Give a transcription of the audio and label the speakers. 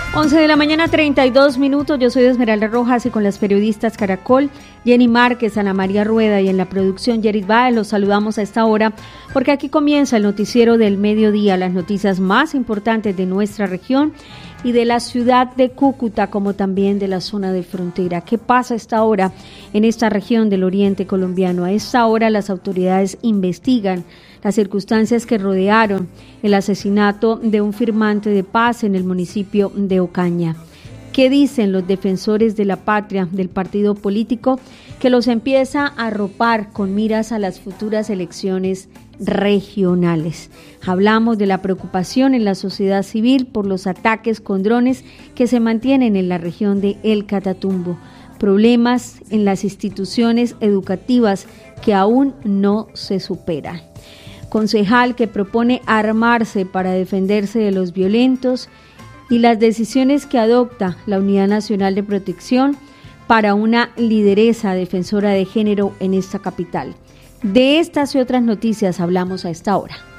Speaker 1: 11 de la mañana, 32 minutos. Yo soy Esmeralda Rojas y con las periodistas Caracol, Jenny Márquez, Ana María Rueda y en la producción Yerit Baez los saludamos a esta hora porque aquí comienza el noticiero del mediodía, las noticias más importantes de nuestra región y de la ciudad de Cúcuta, como también de la zona de frontera. ¿Qué pasa a esta hora en esta región del oriente colombiano? A esta hora las autoridades investigan las circunstancias que rodearon el asesinato de un firmante de paz en el municipio de Ocaña. ¿Qué dicen los defensores de la patria del partido político que los empieza a arropar con miras a las futuras elecciones regionales? Hablamos de la preocupación en la sociedad civil por los ataques con drones que se mantienen en la región de El Catatumbo, problemas en las instituciones educativas que aún no se superan. Concejal que propone armarse para defenderse de los violentos y las decisiones que adopta la Unidad Nacional de Protección para una lideresa defensora de género en esta capital. De estas y otras noticias hablamos a esta hora.